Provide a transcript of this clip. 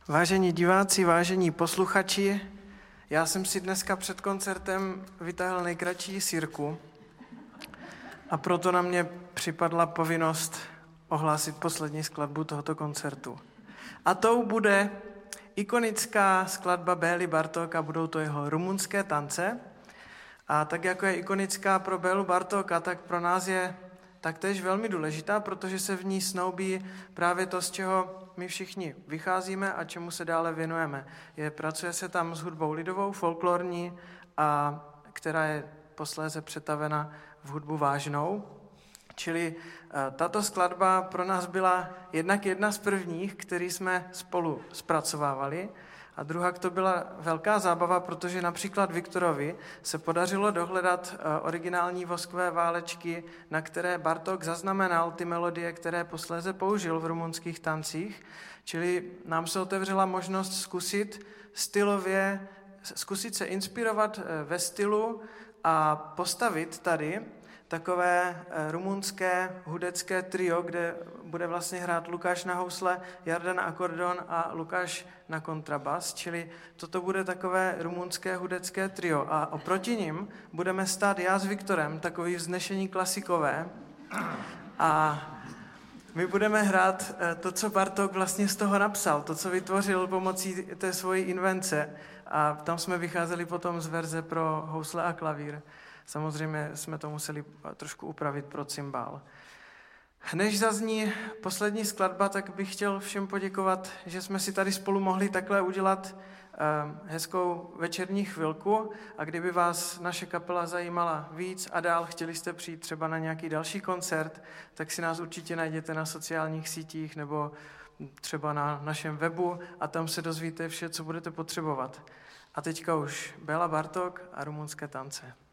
Vážení diváci, vážení posluchači, já jsem si dneska před koncertem vytáhl nejkratší sirku a proto na mě připadla povinnost ohlásit poslední skladbu tohoto koncertu. A tou bude ikonická skladba Bély Bartóka, budou to jeho rumunské tance. A tak jako je ikonická pro Bélu Bartóka, tak pro nás je taktéž velmi důležitá, protože se v ní snoubí právě to, z čeho my všichni vycházíme a čemu se dále věnujeme. Pracuje se tam s hudbou lidovou, folklorní, a která je posléze přetavena v hudbu vážnou. Čili tato skladba pro nás byla jednak jedna z prvních, který jsme spolu zpracovávali, a druhá to byla velká zábava, protože například Viktorovi se podařilo dohledat originální voskové válečky, na které Bartók zaznamenal ty melodie, které posléze použil v rumunských tancích. Čili nám se otevřela možnost zkusit se inspirovat ve stylu a postavit tady takové rumunské hudecké trio, kde bude vlastně hrát Lukáš na housle, Jarda na akordeon a Lukáš na kontrabas, čili toto bude takové rumunské hudecké trio. A oproti nim budeme stát já s Viktorem, takový vznešení klasikové, a my budeme hrát to, co Bartók vlastně z toho napsal, to, co vytvořil pomocí té svojí invence. A tam jsme vycházeli potom z verze pro housle a klavír. Samozřejmě jsme to museli trošku upravit pro cymbál. Než zazní poslední skladba, tak bych chtěl všem poděkovat, že jsme si tady spolu mohli takhle udělat hezkou večerní chvilku, a kdyby vás naše kapela zajímala víc a dál, chtěli jste přijít třeba na nějaký další koncert, tak si nás určitě najděte na sociálních sítích nebo třeba na našem webu a tam se dozvíte vše, co budete potřebovat. A teďka už Béla Bartók a rumunské tance.